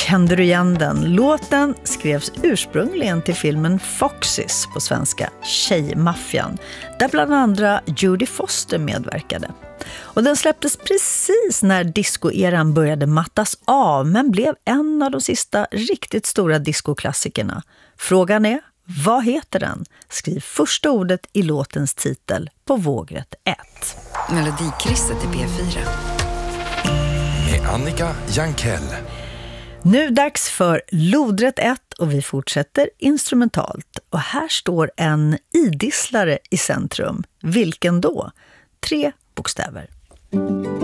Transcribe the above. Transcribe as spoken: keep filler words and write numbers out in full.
Kände du igen den? Låten skrevs ursprungligen till filmen Foxes, på svenska Tjejmaffian, där bland andra Jodie Foster medverkade. Och den släpptes precis när discoeran började mattas av, men blev en av de sista riktigt stora discoklassikerna. Frågan är, vad heter den? Skriv första ordet i låtens titel på vågrätt ett. Melodikrysset i P fyra. Med Annika Jankell. Nu dags för lodrätt ett och vi fortsätter instrumentalt. Och här står en idisslare i centrum. Vilken då? Tre bokstäver.